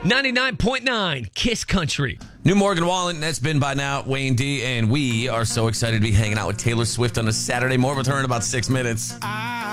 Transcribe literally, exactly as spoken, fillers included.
ninety-nine point nine Kiss Country. New Morgan Wallen, that's been by now Wayne D, and we are so excited to be hanging out with Taylor Swift on a Saturday. More with her in about six minutes. I